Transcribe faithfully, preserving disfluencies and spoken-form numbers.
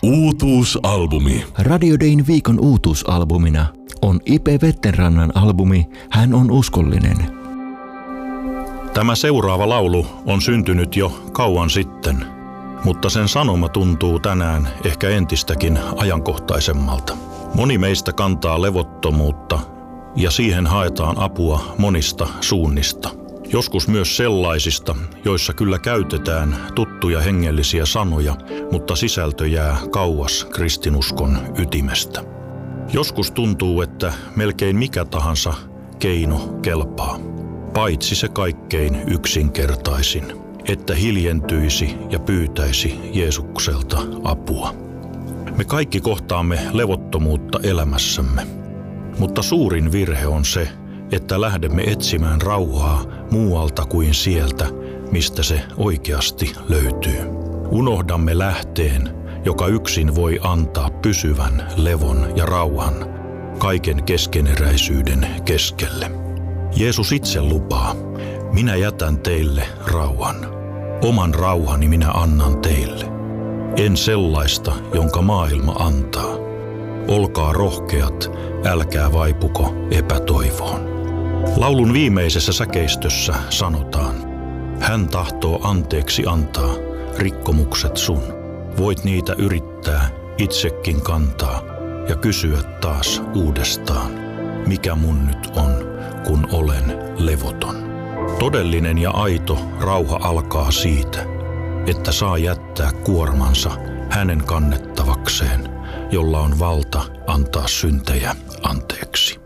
Uutuusalbumi. Radio Dayn viikon uutuusalbumina on Ipe Vettenrannan albumi Hän on uskollinen. Tämä seuraava laulu on syntynyt jo kauan sitten, mutta sen sanoma tuntuu tänään ehkä entistäkin ajankohtaisemmalta. Moni meistä kantaa levottomuutta ja siihen haetaan apua monista suunnista. Joskus myös sellaisista, joissa kyllä käytetään tuttuja hengellisiä sanoja, mutta sisältö jää kauas kristinuskon ytimestä. Joskus tuntuu, että melkein mikä tahansa keino kelpaa, paitsi se kaikkein yksinkertaisin, että hiljentyisi ja pyytäisi Jeesukselta apua. Me kaikki kohtaamme levottomuutta elämässämme, mutta suurin virhe on se, että lähdemme etsimään rauhaa muualta kuin sieltä, mistä se oikeasti löytyy. Unohdamme lähteen, joka yksin voi antaa pysyvän levon ja rauhan kaiken keskeneräisyyden keskelle. Jeesus itse lupaa, minä jätän teille rauhan. Oman rauhani minä annan teille. En sellaista, jonka maailma antaa. Olkaa rohkeat, älkää vaipuko epätoivoon. Laulun viimeisessä säkeistössä sanotaan, hän tahtoo anteeksi antaa rikkomukset sun. Voit niitä yrittää itsekin kantaa ja kysyä taas uudestaan, mikä mun nyt on, kun olen levoton. Todellinen ja aito rauha alkaa siitä, että saa jättää kuormansa hänen kannettavakseen, jolla on valta antaa syntejä anteeksi.